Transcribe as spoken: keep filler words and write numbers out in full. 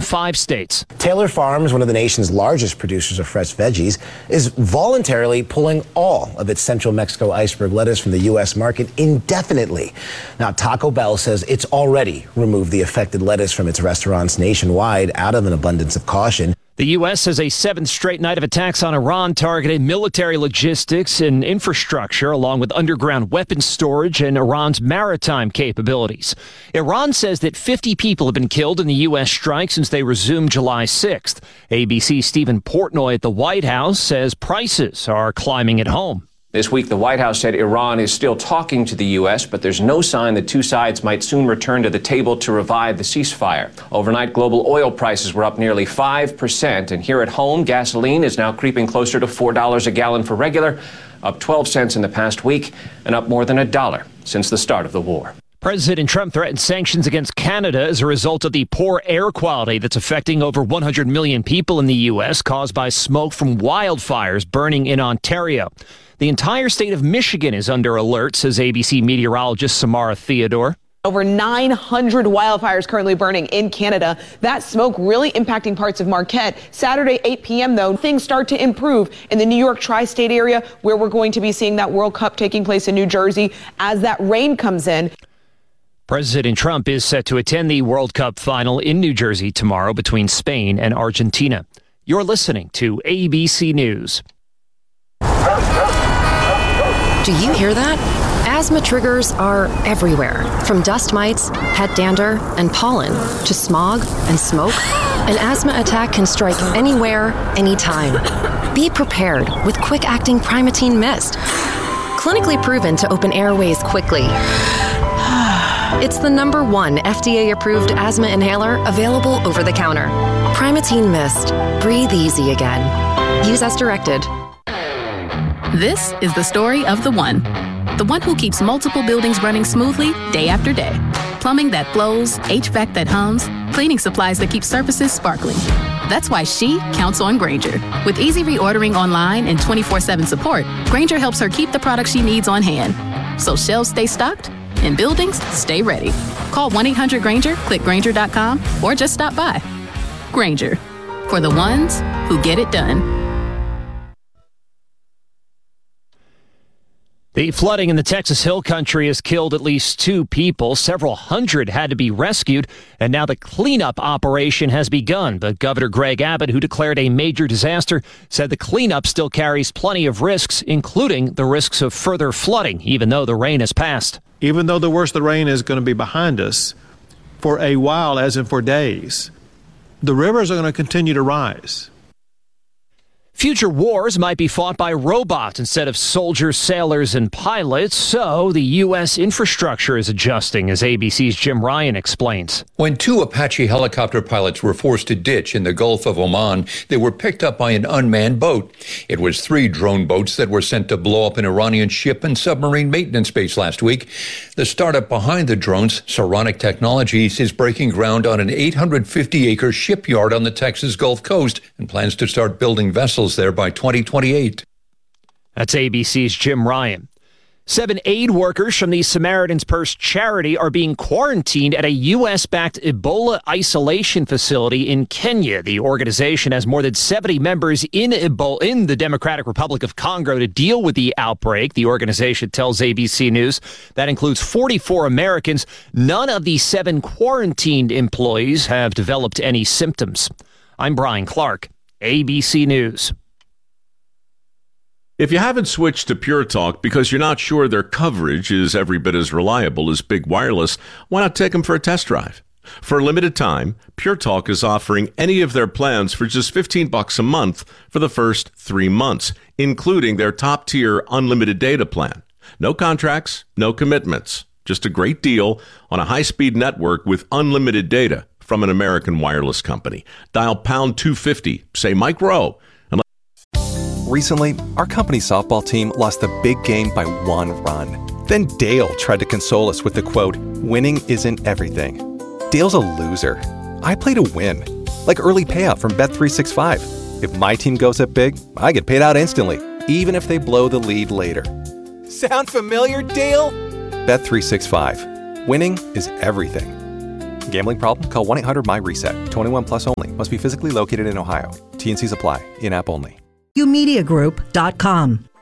five states. Taylor Farms, one of the nation's largest producers of fresh veggies, is voluntarily pulling all of its Central Mexico iceberg lettuce from the U S market indefinitely. Now, Taco Bell says it's already removed the affected lettuce from its restaurants nationwide out of an abundance of caution. The U S has a seventh straight night of attacks on Iran targeted military logistics and infrastructure, along with underground weapons storage and Iran's maritime capabilities. Iran says that fifty people have been killed in the U S strike since they resumed July sixth. A B C's Stephen Portnoy at the White House says prices are climbing at home. This week, the White House said Iran is still talking to the U S, but there's no sign the two sides might soon return to the table to revive the ceasefire. Overnight, global oil prices were up nearly five percent, and here at home, gasoline is now creeping closer to four dollars a gallon for regular, up twelve cents in the past week, and up more than a dollar since the start of the war. President Trump threatened sanctions against Canada as a result of the poor air quality that's affecting over one hundred million people in the U S caused by smoke from wildfires burning in Ontario. The entire state of Michigan is under alert, says A B C meteorologist Samara Theodore. Over nine hundred wildfires currently burning in Canada. That smoke really impacting parts of Marquette. Saturday, eight p.m., though, things start to improve in the New York tri-state area, where we're going to be seeing that World Cup taking place in New Jersey as that rain comes in. President Trump is set to attend the World Cup final in New Jersey tomorrow between Spain and Argentina. You're listening to A B C News. Do you hear that? Asthma triggers are everywhere, from dust mites, pet dander, and pollen, to smog and smoke. An asthma attack can strike anywhere, anytime. Be prepared with quick-acting Primatene Mist. Clinically proven to open airways quickly. It's the number one F D A-approved asthma inhaler available over the counter. Primatene Mist. Breathe easy again. Use as directed. This is the story of the one. The one who keeps multiple buildings running smoothly day after day. Plumbing that flows, H V A C that hums, cleaning supplies that keep surfaces sparkling. That's why she counts on Grainger. With easy reordering online and twenty-four seven support, Grainger helps her keep the products she needs on hand. So shelves stay stocked and buildings stay ready. Call one eight hundred Grainger, click Grainger dot com, or just stop by. Grainger, for the ones who get it done. The flooding in the Texas Hill Country has killed at least two people. Several hundred had to be rescued, and now the cleanup operation has begun. But Governor Greg Abbott, who declared a major disaster, said the cleanup still carries plenty of risks, including the risks of further flooding, even though the rain has passed. Even though the worst of the rain is going to be behind us for a while, as in for days, the rivers are going to continue to rise. Future wars might be fought by robots instead of soldiers, sailors, and pilots, so the U S infrastructure is adjusting, as A B C's Jim Ryan explains. When two Apache helicopter pilots were forced to ditch in the Gulf of Oman, they were picked up by an unmanned boat. It was three drone boats that were sent to blow up an Iranian ship and submarine maintenance base last week. The startup behind the drones, Saronic Technologies, is breaking ground on an eight hundred fifty acre shipyard on the Texas Gulf Coast and plans to start building vessels there by twenty twenty-eight. That's A B C's Jim Ryan. Seven aid workers from the Samaritan's Purse charity are being quarantined at a U S-backed Ebola isolation facility in Kenya. The organization has more than seventy members in Ebola in the Democratic Republic of Congo to deal with the outbreak. The organization tells A B C News that includes forty-four Americans. None of the seven quarantined employees have developed any symptoms. I'm Brian Clark, A B C News. If you haven't switched to Pure Talk because you're not sure their coverage is every bit as reliable as Big Wireless, why not take them for a test drive? For a limited time, Pure Talk is offering any of their plans for just fifteen bucks a month for the first three months, including their top-tier unlimited data plan. No contracts, no commitments, just a great deal on a high-speed network with unlimited data from an American wireless company. Dial pound two fifty, say Mike Rowe. Recently, our company softball team lost the big game by one run. Then Dale tried to console us with the quote, "Winning isn't everything." Dale's a loser. I play to win. Like early payout from Bet three sixty-five. If my team goes up big, I get paid out instantly, even if they blow the lead later. Sound familiar, Dale? Bet three sixty-five. Winning is everything. Gambling problem? Call one eight hundred my reset. twenty-one plus only. Must be physically located in Ohio. T and C's apply. In-app only. U Media Group dot com.